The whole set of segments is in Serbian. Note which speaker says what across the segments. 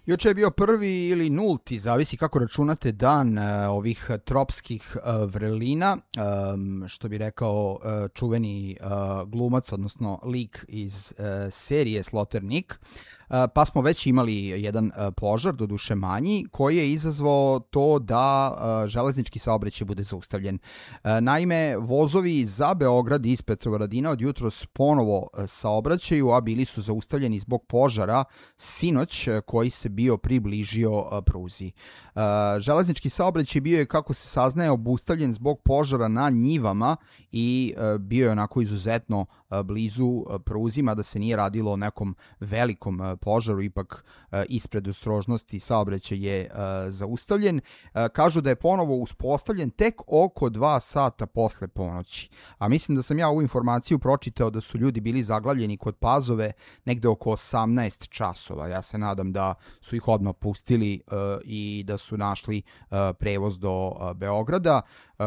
Speaker 1: Juče je bio prvi ili nulti, zavisi kako računate, dan ovih tropskih vrelina, što bi rekao čuveni glumac, odnosno lik iz serije Slaughter-Nick. Pa smo već imali jedan požar, doduše manji, koji je izazvao to da železnički saobraćaj bude zaustavljen. Naime, vozovi za Beograd iz Petrovaradina od jutros ponovo saobraćaju, a bili su zaustavljeni zbog požara sinoć koji se bio približio pruzi. Železnički saobraćaj bio je, kako se saznaje, obustavljen zbog požara na njivama i bio je onako izuzetno blizu pruzima, da se nije radilo o nekom velikom požaru, ipak ispred ostrožnosti saobraćaj je zaustavljen. Kažu da je ponovo uspostavljen tek oko 2 sata posle ponoći. A mislim da sam ja ovu informaciju pročitao da su ljudi bili zaglavljeni kod Pazove negde oko 18 časova. Ja se nadam da su ih odmah pustili i da su našli prevoz do Beograda.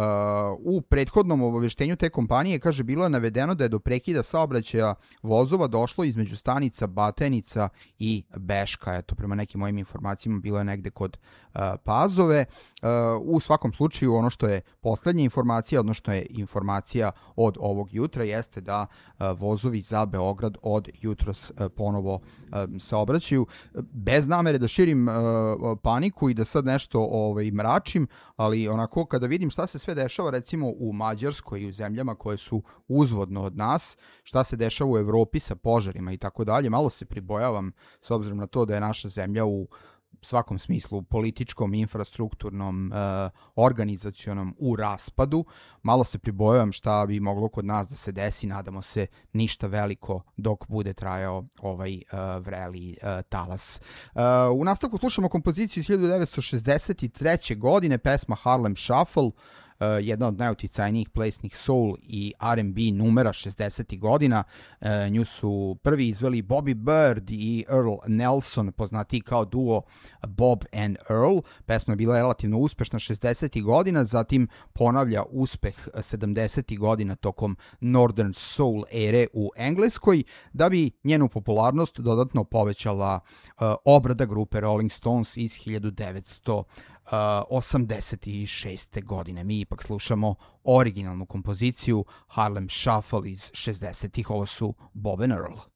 Speaker 1: U prethodnom obaveštenju te kompanije, kaže, bilo je navedeno da je do prekida saobraćaja vozova došlo između stanica Batajnica i Beška. Eto, prema nekim mojim informacijama bilo je negde kod Pazove. U svakom slučaju, ono što je poslednja informacija, odnosno što je informacija od ovog jutra, jeste da vozovi za Beograd od jutros ponovo saobraćaju. Bez namere da širim paniku i da sad nešto mračim, ali onako kada vidim šta se sve dešava recimo u Mađarskoj i u zemljama koje su uzvodno od nas, šta se dešava u Evropi sa požarima i tako dalje, malo se pribojavam s obzirom na to da je naša zemlja u svakom smislu političkom, infrastrukturnom, organizacionom u raspadu. Malo se pribojavam šta bi moglo kod nas da se desi, nadamo se ništa veliko dok bude trajao ovaj vreli talas. U nastavku slušamo kompoziciju iz 1963. godine, pesma Harlem Shuffle, jedna od najuticajnijih plesnih soul i R&B numera 60. godina. Nju su prvi izveli Bobby Bird i Earl Nelson, poznati kao duo Bob and Earl. Pesma je bila relativno uspešna 60. godina, zatim ponavlja uspeh 70. godina tokom Northern Soul ere u Engleskoj, da bi njenu popularnost dodatno povećala obrada grupe Rolling Stones iz 1986. godine. Mi ipak slušamo originalnu kompoziciju Harlem Shuffle iz 60-ih. Ovo su Bob and Earl.